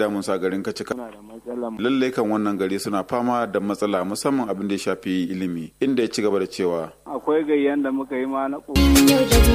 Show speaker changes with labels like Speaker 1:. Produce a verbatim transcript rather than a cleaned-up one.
Speaker 1: damun sa garin Kacika. Lalle kan wannan gari suna fama da matsala musamman abin da ya shafi ilimi, inda ya ci gaba da cewa
Speaker 2: akwai gayyan da muka yi ma na